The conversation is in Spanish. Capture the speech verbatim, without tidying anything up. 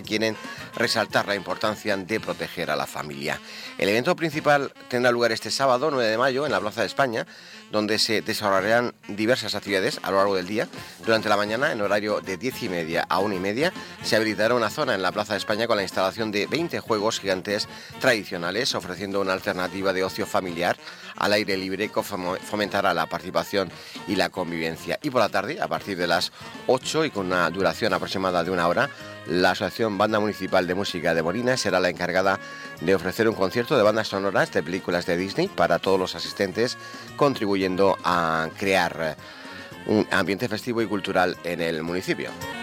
quieren resaltar la importancia de proteger a la familia. El evento principal tendrá lugar este sábado, nueve de mayo, en la Plaza de España, donde se desarrollarán diversas actividades a lo largo del día. Durante la mañana, en horario de diez y media a una y media, se habilitará una zona en la Plaza de España con la instalación de veinte juegos gigantes tradicionales, ofreciendo una alternativa de ocio familiar al aire libre que fomentará la participación y la convivencia. Y por la tarde, a partir de las ocho y con una duración aproximada de una hora, la Asociación Banda Municipal de Música de Molina será la encargada de ofrecer un concierto de bandas sonoras de películas de Disney para todos los asistentes, contribuyendo a crear un ambiente festivo y cultural en el municipio.